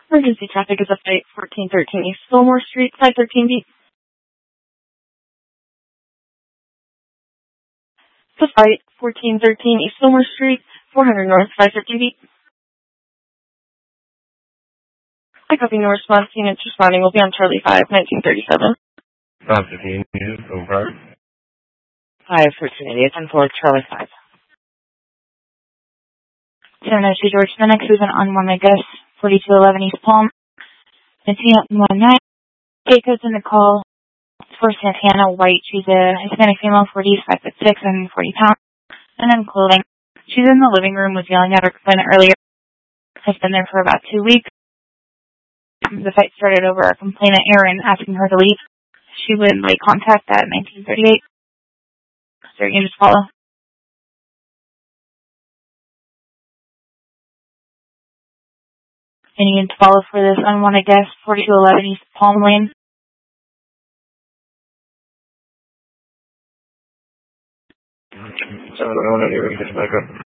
Emergency traffic is up at 1413 East Fillmore Street, 513 beat. Fight 1413 East Fillmore Street, 400 North, 513 beat. I copy no response. Units responding will be on Charlie 5, 1937. 515 units, over. 513 10 4, Charlie 5. 702 George Phoenix is an unwanted guest, 4211 East Palm. Santana 19. Gate codes in the call for Santana White. She's a Hispanic female, 40, 5'6" and 40 pounds. And then clothing. She's in the living room, was yelling at her complainant earlier. Has been there for about 2 weeks. The fight started over a complainant, Aaron, asking her to leave. She would make contact at 1938. So you can just follow. And you can follow for this unwanted guest, 4211 East Palm Lane. So I don't know, you're going to get back up.